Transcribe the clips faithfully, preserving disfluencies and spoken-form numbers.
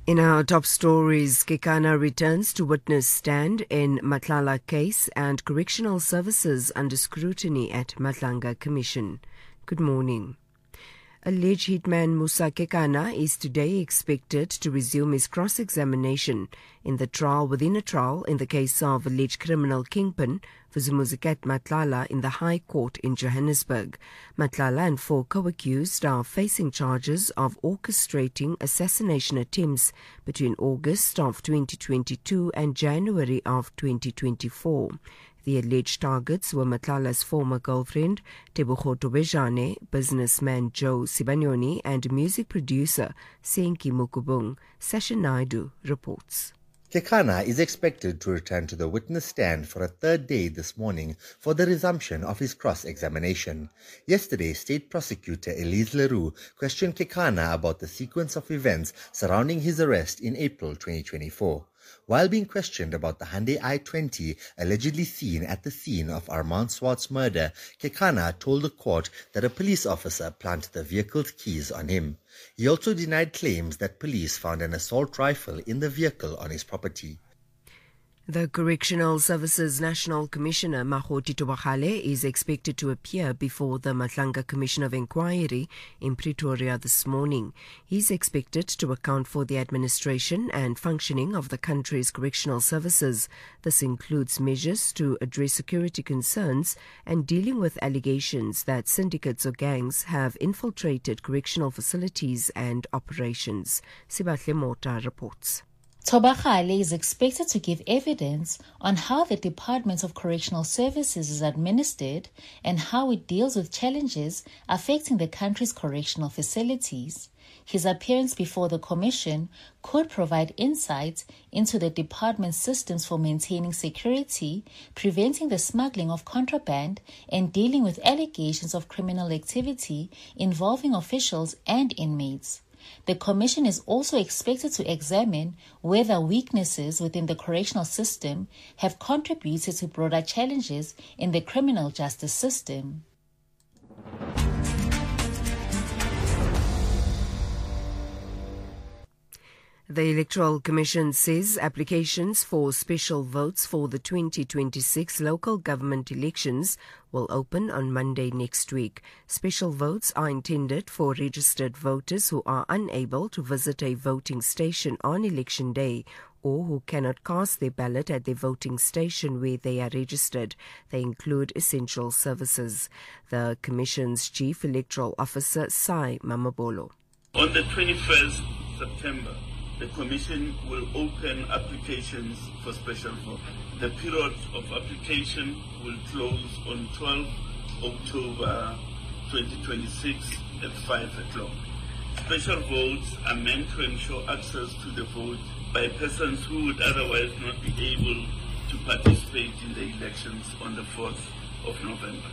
In our top stories, Kekana returns to witness stand in Matlala case and correctional services under scrutiny at Matlanga Commission. Good morning. Alleged hitman Musa Kekana is today expected to resume his cross-examination in the trial within a trial in the case of alleged criminal kingpin Vuzumuzikat Matlala in the High Court in Johannesburg. Matlala and four co-accused are facing charges of orchestrating assassination attempts between August of twenty twenty-two and January of twenty twenty-four. The alleged targets were Matlala's former girlfriend, Tebogo Tobejane, businessman Joe Sibanyoni, and music producer Senki Mukubung. Sasha Naidu reports. Kekana is expected to return to the witness stand for a third day this morning for the resumption of his cross-examination. Yesterday, State Prosecutor Elise Leroux questioned Kekana about the sequence of events surrounding his arrest in April twenty twenty-four. While being questioned about the Hyundai i twenty allegedly seen at the scene of Armand Swart's murder, Kekana told the court that a police officer planted the vehicle's keys on him. He also denied claims that police found an assault rifle in the vehicle on his property. The Correctional Services National Commissioner Makgoti Tobakgale is expected to appear before the Matlanga Commission of Inquiry in Pretoria this morning. He is expected to account for the administration and functioning of the country's correctional services. This includes measures to address security concerns and dealing with allegations that syndicates or gangs have infiltrated correctional facilities and operations. Sibatle Mota reports. Tobakgale is expected to give evidence on how the Department of Correctional Services is administered and how it deals with challenges affecting the country's correctional facilities. His appearance before the Commission could provide insight into the department's systems for maintaining security, preventing the smuggling of contraband, and dealing with allegations of criminal activity involving officials and inmates. The Commission is also expected to examine whether weaknesses within the correctional system have contributed to broader challenges in the criminal justice system. The Electoral Commission says applications for special votes for the twenty twenty-six local government elections will open on Monday next week. Special votes are intended for registered voters who are unable to visit a voting station on election day or who cannot cast their ballot at their voting station where they are registered. They include essential services. The Commission's Chief Electoral Officer, Sai Mamabolo. On the twenty-first of September, the Commission will open applications for special vote. The period of application will close on twelfth of October twenty twenty-six at five o'clock. Special votes are meant to ensure access to the vote by persons who would otherwise not be able to participate in the elections on the fourth of November.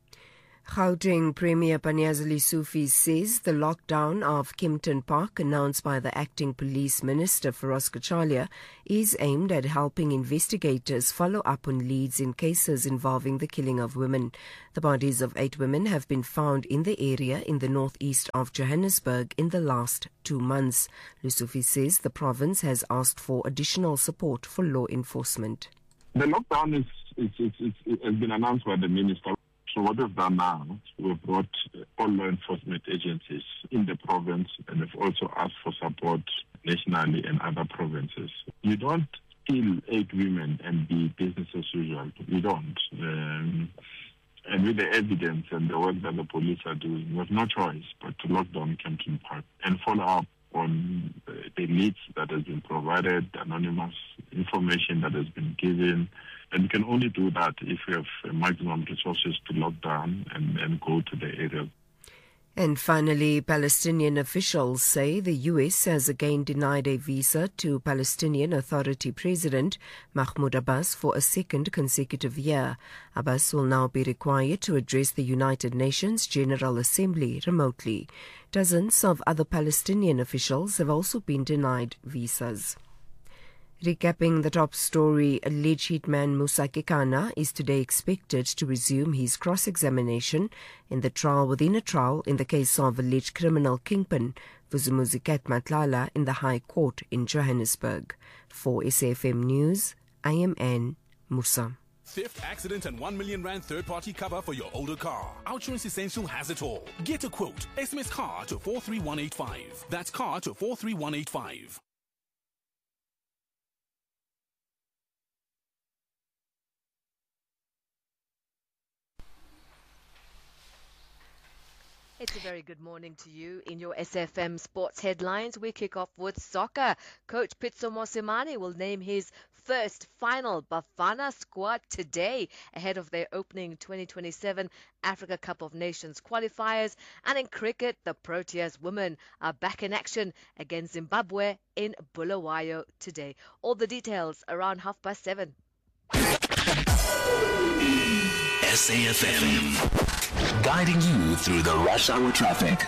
Gauteng Premier Panyaza Lesufi says the lockdown of Kempton Park announced by the acting police minister Feroz Kachalia is aimed at helping investigators follow up on leads in cases involving the killing of women. The bodies of eight women have been found in the area in the northeast of Johannesburg in the last two months. Lesufi says the province has asked for additional support for law enforcement. The lockdown is, is, is, is, is has been announced by the minister. So what we've done now, we've brought all law enforcement agencies in the province and have also asked for support nationally and other provinces. You don't kill eight women and be business as usual. You don't. Um, and with the evidence and the work that the police are doing, we have no choice but to lock down Kempton Park and follow up on the leads that has been provided, anonymous information that has been given. And we can only do that if we have maximum resources to lock down and, and go to the area. And finally, Palestinian officials say the U S has again denied a visa to Palestinian Authority President Mahmoud Abbas for a second consecutive year. Abbas will now be required to address the United Nations General Assembly remotely. Dozens of other Palestinian officials have also been denied visas. Recapping the top story, alleged hitman Musa Kekana is today expected to resume his cross-examination in the trial within a trial in the case of alleged criminal kingpin Vuzumuzikat Matlala in the High Court in Johannesburg. For S A F M News, I am Anne Musa. Theft, accident, and one million rand third-party cover for your older car. Outsurance Essential has it all. Get a quote. S M S CAR to four three one eight five. That's CAR to four three one eight five. It's a very good morning to you. In your S F M Sports headlines, we kick off with soccer. Coach Pitso Mosimane will name his first final Bafana squad today ahead of their opening twenty twenty-seven Africa Cup of Nations qualifiers. And in cricket, the Proteas women are back in action against Zimbabwe in Bulawayo today. All the details around half past seven. S A F M, guiding you through the rush hour traffic.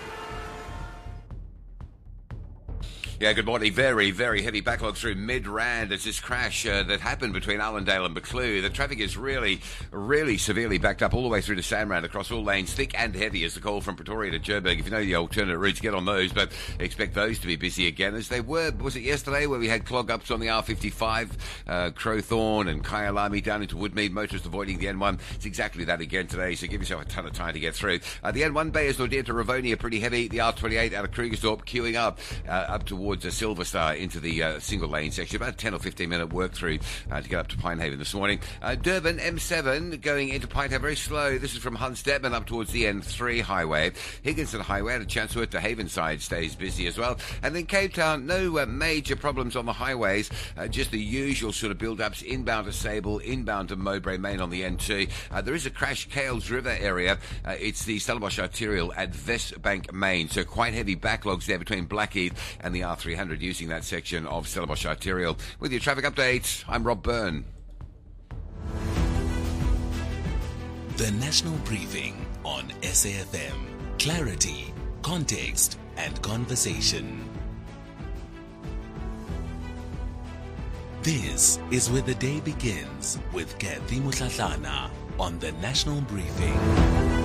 Yeah, good morning. Very, very heavy backlog through Midrand. It's this crash uh, that happened between Allendale and Buccleuch. The traffic is really, really severely backed up all the way through to Sanrand across all lanes. Thick and heavy is the call from Pretoria to Joburg. If you know the alternate routes, get on those, but expect those to be busy again as they were. Was it yesterday where we had clog-ups on the R fifty-five, uh, Crowthorne and Kyalami down into Woodmead, motorists avoiding the N one. It's exactly that again today, so give yourself a ton of time to get through. Uh, the N one, Bayersdorp to Ravonia, pretty heavy. The R twenty-eight out of Krugersdorp queuing up, uh, up towards towards a Silver Star into the uh, single lane section. About a ten or fifteen minute work through uh, to get up to Pinehaven this morning. Uh, Durban M seven going into Pinehaven very slow. This is from Hans Debman up towards the N three highway. Higginson Highway at a Chatsworth to Havenside stays busy as well. And then Cape Town, no uh, major problems on the highways, uh, just the usual sort of build-ups inbound to Sable, inbound to Mowbray Main on the N two. Uh, there is a crash, Kales River area. Uh, it's the Stellenbosch Arterial at Westbank Main. So quite heavy backlogs there between Blackheath and the R three hundred using that section of Stellenbosch Arterial. With your traffic update, I'm Rob Byrne. The National Briefing on S A F M. Clarity, context, and conversation. This is where the day begins with Kathy Mutlatlana on the National Briefing.